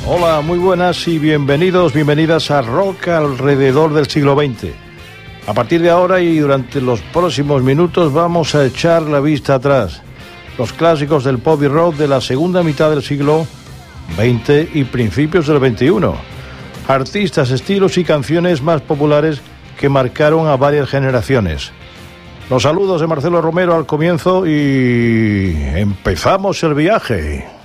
Hola, muy buenas y bienvenidas a Rock alrededor del siglo XX. A partir de ahora y durante los próximos minutos vamos a echar la vista atrás. Los clásicos del pop y rock de la segunda mitad del siglo XX y principios del XXI. Artistas, estilos y canciones más populares que marcaron a varias generaciones. Los saludos de Marcelo Romero al comienzo y empezamos el viaje.